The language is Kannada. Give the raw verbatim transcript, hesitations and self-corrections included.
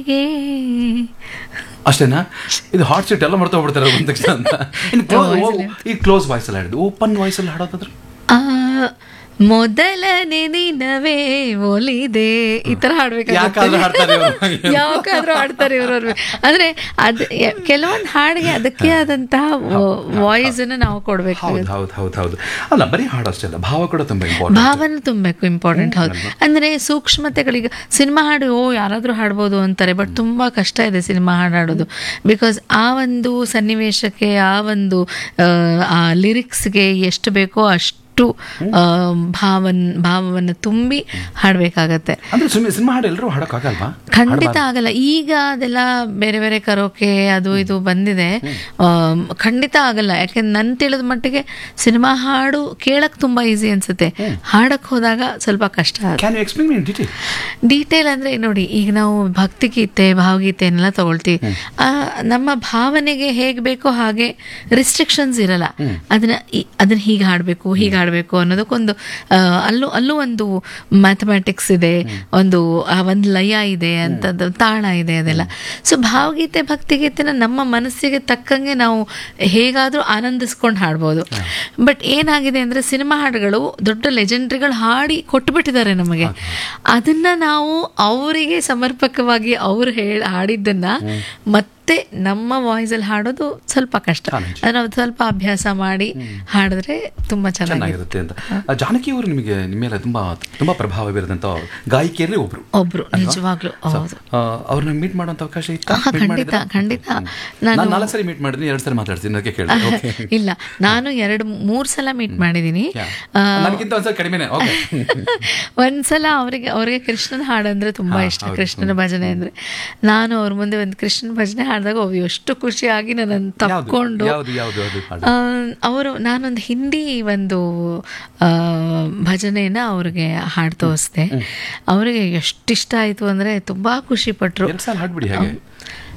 ಅಷ್ಟೇನಾ? ಇದು ಹಾಟ್ ಸೀಟ್ ಎಲ್ಲ ಮಾಡ್ತಾ ಹೋಗ್ಬಿಡ್ತಾರೆ ಒಂದ್ ತಕ್ಷಣ ಅಂತ. ಇನ್ನು ಕ್ಲೋಸ್ ಈ ಕ್ಲೋಸ್ ವಾಯ್ಸ್ ಎಲ್ಲ ಹಾಡಿದ್ದು, ಓಪನ್ ವಾಯ್ಸ್ ಅಲ್ಲಿ ಹಾಡೋದಾದ್ರೆ ಮೊದಲನೇ ದಿನವೇ ಒಲಿದೆ ಈ ತರ ಹಾಡ್ಬೇಕಾದ್ರೆ ಯಾಕಾದ್ರೂ ಹಾಡ್ತಾರೆ ಇವ್ರವ್ರು. ಅಂದ್ರೆ ಅದ್ ಕೆಲವೊಂದು ಹಾಡಿಗೆ ಅದಕ್ಕೆ ಆದಂತಹ ವಾಯ್ಸ್ ಅನ್ನು ನಾವು ಕೊಡ್ಬೇಕು. ಹೌದು ಹೌದು ಹೌದು ಅಲ್ಲ, ಬರೀ ಹಾಡು ಅಷ್ಟೇ ಅಲ್ಲ, ಭಾವ ಕೂಡ ತುಂಬಾ ಇಂಪಾರ್ಟೆಂಟ್. ಭಾವನೆ ತುಂಬಬೇಕು, ಇಂಪಾರ್ಟೆಂಟ್. ಹೌದು, ಅಂದ್ರೆ ಸೂಕ್ಷ್ಮತೆಗಳಿಗೆ ಸಿನಿಮಾ ಹಾಡು ಓ ಯಾರಾದ್ರೂ ಹಾಡ್ಬೋದು ಅಂತಾರೆ, ಬಟ್ ತುಂಬಾ ಕಷ್ಟ ಇದೆ ಸಿನಿಮಾ ಹಾಡು ಹಾಡೋದು. ಬಿಕಾಸ್ ಆ ಒಂದು ಸನ್ನಿವೇಶಕ್ಕೆ, ಆ ಒಂದು ಆ ಲಿರಿಕ್ಸ್ಗೆ ಎಷ್ಟು ಬೇಕೋ ಅಷ್ಟು ಭಾವನ್ ಭಾವವನ್ನು ತುಂಬಿ ಹಾಡ್ಬೇಕಾಗತ್ತೆ. ಸಿನಿಮಾ ಹಾಡು ಎಲ್ಲರೂ ಹಾಡೋಕ್ಕಾಗಲ್ವಾ? ಖಂಡಿತ ಆಗಲ್ಲ. ಈಗ ಅದೆಲ್ಲ ಬೇರೆ ಬೇರೆ ಕರೋಕೆ ಅದು ಇದು ಬಂದಿದೆ, ಖಂಡಿತ ಆಗಲ್ಲ. ಯಾಕೆಂದ್ರೆ ನನ್ ತಿಳಿದ ಮಟ್ಟಿಗೆ ಸಿನಿಮಾ ಹಾಡು ಕೇಳಕ್ ತುಂಬಾ ಈಸಿ ಅನ್ಸುತ್ತೆ, ಹಾಡಕ್ ಹೋದಾಗ ಸ್ವಲ್ಪ ಕಷ್ಟ. ಡೀಟೇಲ್ ಅಂದ್ರೆ ನೋಡಿ, ಈಗ ನಾವು ಭಕ್ತಿಗೀತೆ ಭಾವಗೀತೆನೆಲ್ಲ ತಗೊಳ್ತೀವಿ, ನಮ್ಮ ಭಾವನೆಗೆ ಹೇಗ್ ಬೇಕೋ ಹಾಗೆ ರಿಸ್ಟ್ರಿಕ್ಷನ್ಸ್ ಇರಲ್ಲ. ಅದನ್ನ ಅದನ್ನ ಹೀಗೆ ಹಾಡ್ಬೇಕು ಹೀಗೆ ಹಾಡ್ಬೇಕು ಅನ್ನೋದಕ್ಕೊಂದು ಅಲ್ಲೂ ಅಲ್ಲೂ ಒಂದು ಮ್ಯಾಥಮ್ಯಾಟಿಕ್ಸ್ ಇದೆ, ಒಂದು ಒಂದು ಲಯ ಇದೆ ಅಂತದ್ದು, ತಾಳ ಇದೆ, ಅದೆಲ್ಲ. ಸೊ ಭಾವಗೀತೆ ಭಕ್ತಿಗೀತೆನ ನಮ್ಮ ಮನಸ್ಸಿಗೆ ತಕ್ಕಂಗೆ ನಾವು ಹೇಗಾದ್ರೂ ಆನಂದಿಸ್ಕೊಂಡು ಹಾಡ್ಬೋದು. ಬಟ್ ಏನಾಗಿದೆ ಅಂದ್ರೆ ಸಿನಿಮಾ ಹಾಡುಗಳು ದೊಡ್ಡ ಲೆಜೆಂಡ್ರಿಗಳು ಹಾಡಿ ಕೊಟ್ಬಿಟ್ಟಿದ್ದಾರೆ ನಮಗೆ, ಅದನ್ನ ನಾವು ಅವರಿಗೆ ಸಮರ್ಪಕವಾಗಿ ಅವ್ರು ಹೇಳಿ ಹಾಡಿದ್ದನ್ನ ಮತ್ತೆ ನಮ್ಮ ವಾಯ್ಸ್ ಅಲ್ಲಿ ಹಾಡೋದು ಸ್ವಲ್ಪ ಕಷ್ಟ. ನಾವು ಸ್ವಲ್ಪ ಅಭ್ಯಾಸ ಮಾಡಿ ಹಾಡಿದ್ರೆ ತುಂಬಾ ಚೆನ್ನಾಗಿರುತ್ತೆ ಅಂತ. ಜಾನಕಿ ಅವರು ನಿಮಗೆ ನಿಮ್ಮೆಲ್ಲ ತುಂಬಾ ತುಂಬಾ ಪ್ರಭಾವ ಬೀರದಂತ ಗಾಯಕಿಯರಲ್ಲಿ ಒಬ್ರು ಒಬ್ರು ನಿಜವಾಗ್ಲು. ಹೌದು, ಅವ್ರನ್ನ ಮೀಟ್ ಮಾಡುವಂತ ಅವಕಾಶ ಇತ್ತು? ಖಂಡಿತ ಖಂಡಿತ. ನಾನು ನಾಲ್ಕು ಸರಿ ಮೀಟ್ ಮಾಡಿದ್ದೀನಿ, ಎರಡು ಸರಿ ಮಾತಾಡ್ತೀನಿ, ಅದಕ್ಕೆ ಕೇಳಿದೆ. ಇಲ್ಲ, ನಾನು ಎರಡು ಮೂರ್ ಸಲ ಮೀಟ್ ಮಾಡಿದೀನಿ. ನನಗಿಂತ ಒಂದ್ಸಲ ಕಡಿಮೆನೆ. ಒಂದ್ಸಲ ಅವ್ರಿಗೆ ಅವ್ರಿಗೆ ಕೃಷ್ಣನ ಹಾಡಂದ್ರೆ ತುಂಬಾ ಇಷ್ಟ, ಕೃಷ್ಣನ ಭಜನೆ ಅಂದ್ರೆ. ನಾನು ಅವ್ರ ಮುಂದೆ ಒಂದು ಕೃಷ್ಣನ ಭಜನೆ ಹಾಡಿದಾಗ ಎಷ್ಟು ಖುಷಿಯಾಗಿ ನನ್ನನ್ನು ತಪ್ಕೊಂಡು ಅವರು, ನಾನೊಂದು ಹಿಂದಿ ಒಂದು ಭಜನೆನ ಅವ್ರಿಗೆ ಹಾಡು ತೋರಿಸ್ದೆ. ಅವರಿಗೆ ಎಷ್ಟಿಷ್ಟ ಆಯ್ತು ಅಂದ್ರೆ ತುಂಬಾ ಖುಷಿ ಪಟ್ರು.